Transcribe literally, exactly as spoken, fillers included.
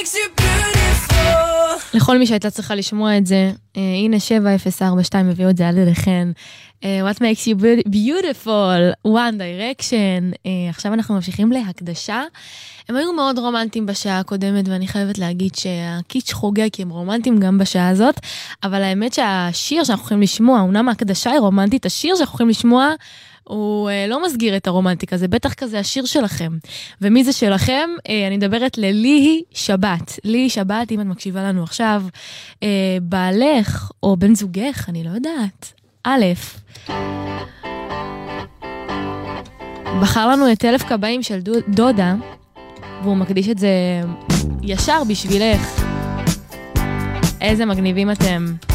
makes you beautiful. לכל מי שהייתה צריכה לשמוע את זה, uh, הנה שבע אפס ארבע שתיים מביאו את זה עד אליכן. Uh, what makes you beautiful, One Direction. Uh, עכשיו אנחנו ממשיכים להקדשה. הם היו מאוד רומנטיים בשעה הקודמת, ואני חייבת להגיד שהקיץ' חוגג, כי הם רומנטיים גם בשעה הזאת, אבל האמת שהשיר שאנחנו יכולים לשמוע, אומנם ההקדשה היא רומנטית, השיר שאנחנו יכולים לשמוע, הוא uh, לא מסגיר את הרומנטיקה, זה בטח כזה השיר שלכם. ומי זה שלכם? Uh, אני מדברת לליהי שבת. ליהי שבת, אם את מקשיבה לנו עכשיו, uh, בעלך או בן זוגך, אני לא יודעת. א', בחר לנו את אלף קבעים של דודה, והוא מקדיש את זה ישר בשבילך. איזה מגניבים אתם.